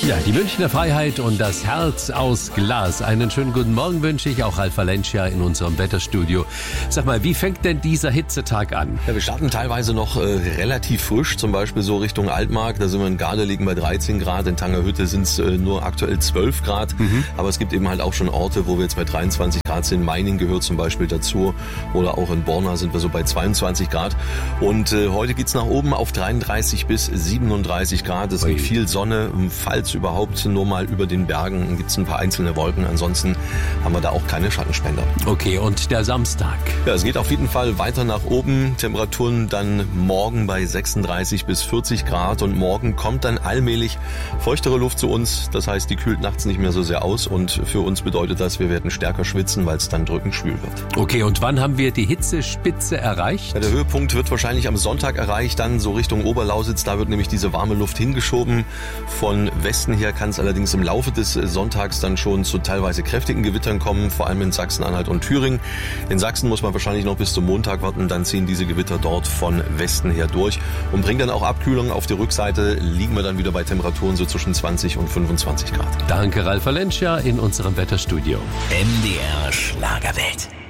Ja, die Münchner Freiheit und das Herz aus Glas. Einen schönen guten Morgen wünsche ich auch Ralf Valencia in unserem Wetterstudio. Sag mal, wie fängt denn dieser Hitzetag an? Ja, wir starten teilweise noch relativ frisch, zum Beispiel so Richtung Altmark. Da sind wir in Garde, liegen bei 13 Grad. In Tangerhütte sind es nur aktuell 12 Grad. Aber es gibt eben halt auch schon Orte, wo wir jetzt bei 23 Grad sind. Meining gehört zum Beispiel dazu. Oder auch in Borna sind wir so bei 22 Grad. Und heute geht's nach oben auf 33 bis 37 Grad. Es gibt viel Sonne, falls überhaupt nur mal über den Bergen gibt es ein paar einzelne Wolken. Ansonsten haben wir da auch keine Schattenspender. Okay, und der Samstag? Ja, es geht auf jeden Fall weiter nach oben. Temperaturen dann morgen bei 36 bis 40 Grad. Und morgen kommt dann allmählich feuchtere Luft zu uns. Das heißt, die kühlt nachts nicht mehr so sehr aus. Und für uns bedeutet das, wir werden stärker schwitzen, weil es dann drückend schwül wird. Okay, und wann haben wir die Hitzespitze erreicht? Ja, der Höhepunkt wird wahrscheinlich am Sonntag erreicht, dann so Richtung Oberlausitz. Da wird nämlich diese warme Luft hingeschoben. Von Westen her kann es allerdings im Laufe des Sonntags dann schon zu teilweise kräftigen Gewittern kommen, vor allem in Sachsen-Anhalt und Thüringen. In Sachsen muss man wahrscheinlich noch bis zum Montag warten, dann ziehen diese Gewitter dort von Westen her durch und bringen dann auch Abkühlung. Auf der Rückseite liegen wir dann wieder bei Temperaturen so zwischen 20 und 25 Grad. Danke, Ralf Valencia in unserem Wetterstudio. MDR Schlagerwelt.